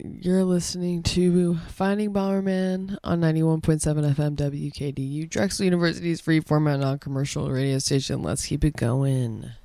You're listening to Finding Bomberman on 91.7 FM WKDU, Drexel University's free format non-commercial radio station. Let's keep it going.